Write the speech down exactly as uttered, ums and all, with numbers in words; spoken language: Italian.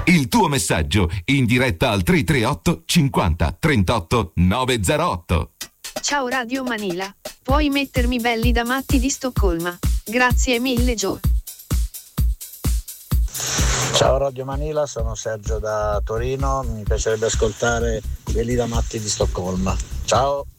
Il tuo messaggio in diretta al tre tre otto cinquanta trentotto novecentootto. Ciao Radio Manila, puoi mettermi Belli da matti di Stoccolma. Grazie mille Gio. Ciao Radio Manila, sono Sergio da Torino, mi piacerebbe ascoltare Belli da matti di Stoccolma. Ciao.